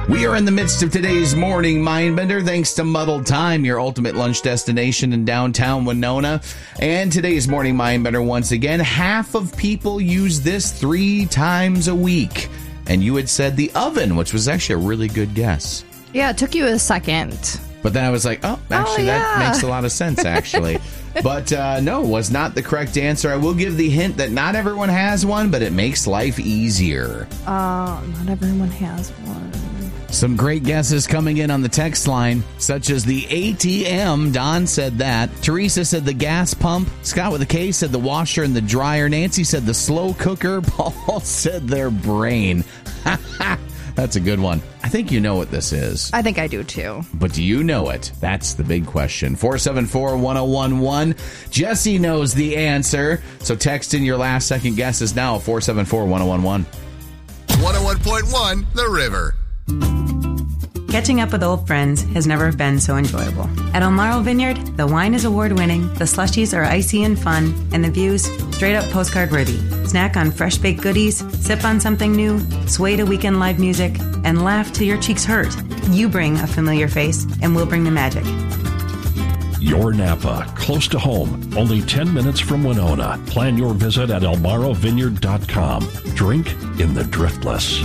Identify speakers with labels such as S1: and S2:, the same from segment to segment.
S1: We are in the midst of today's morning Mindbender, thanks to Muddled Time, your ultimate lunch destination in downtown Winona. And today's morning Mindbender, once again, half of people use this 3 times a week. And you had said the oven, which was actually a really good guess.
S2: Yeah, it took you a second.
S1: But then I was like, that makes a lot of sense, actually. But no, was not the correct answer. I will give the hint that not everyone has one, but it makes life easier.
S2: Not everyone has one.
S1: Some great guesses coming in on the text line, such as the ATM. Don said that. Teresa said the gas pump. Scott with a K said the washer and the dryer. Nancy said the slow cooker. Paul said their brain. That's a good one. I think you know what this is.
S2: I think I do, too.
S1: But do you know it? That's the big question. 474-1011. Jesse knows the answer. So text in your last second guesses now. 474-1011.
S3: 101.1 The River.
S4: Catching up with old friends has never been so enjoyable. At Elmaro Vineyard, the wine is award-winning, the slushies are icy and fun, and the views straight-up postcard-worthy. Snack on fresh-baked goodies, sip on something new, sway to weekend live music, and laugh till your cheeks hurt. You bring a familiar face, and we'll bring the magic.
S5: Your Napa, close to home, only 10 minutes from Winona. Plan your visit at elmarovineyard.com. Drink in the driftless.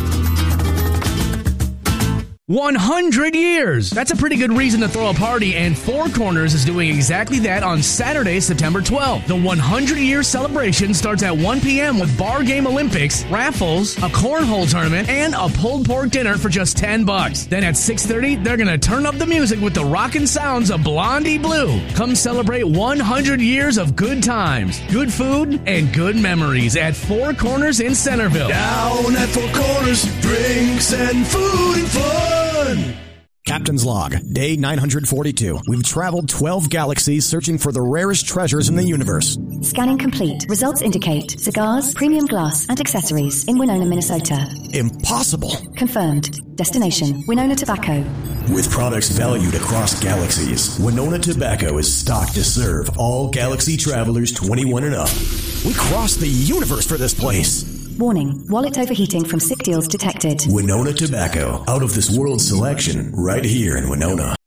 S6: 100 years! That's a pretty good reason to throw a party, and Four Corners is doing exactly that on Saturday, September 12th. The 100-year celebration starts at 1 p.m. with bar game Olympics, raffles, a cornhole tournament, and a pulled pork dinner for just $10. Then at 6:30, they're gonna turn up the music with the rockin' sounds of Blondie Blue. Come celebrate 100 years of good times, good food, and good memories at Four Corners in Centerville.
S7: Down at Four Corners, drinks and food and fun.
S8: Captain's Log, Day 942. We've traveled 12 galaxies searching for the rarest treasures in the universe.
S9: Scanning complete. Results indicate cigars, premium glass, and accessories in Winona, Minnesota.
S8: Impossible.
S9: Confirmed. Destination, Winona Tobacco.
S8: With products valued across galaxies, Winona Tobacco is stocked to serve all galaxy travelers 21 and up. We crossed the universe for this place.
S9: Warning, wallet overheating from sick deals detected.
S8: Winona Tobacco, out of this world selection, right here in Winona.